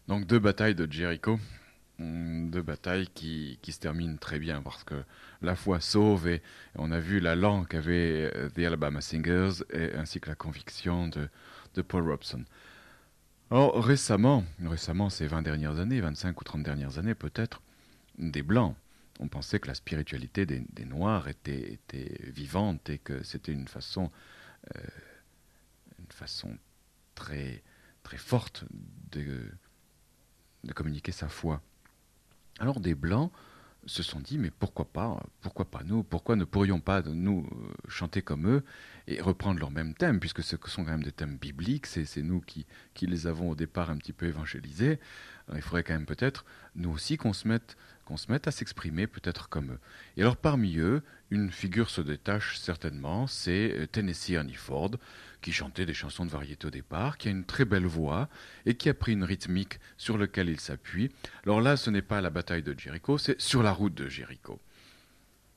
Donc deux batailles de Jericho, deux batailles qui se terminent très bien parce que la foi sauve et on a vu la langue qu'avaient The Alabama Singers ainsi que la conviction de Paul Robeson. Alors récemment ces 20 dernières années, 25 ou 30 dernières années peut-être, des Blancs, on pensait que la spiritualité des Noirs était vivante et que c'était une façon très, très forte de, de communiquer sa foi. Alors des Blancs se sont dit mais pourquoi pas nous, pourquoi ne pourrions pas nous chanter comme eux et reprendre leurs mêmes thèmes puisque ce sont quand même des thèmes bibliques, c'est nous qui les avons au départ un petit peu évangélisés. Alors, il faudrait quand même peut-être nous aussi qu'on se mette à s'exprimer peut-être comme eux. Et alors parmi eux, une figure se détache certainement, c'est Tennessee Ernie Ford, qui chantait des chansons de variété au départ, qui a une très belle voix et qui a pris une rythmique sur laquelle il s'appuie. Alors là, ce n'est pas la bataille de Jéricho, c'est sur la route de Jéricho.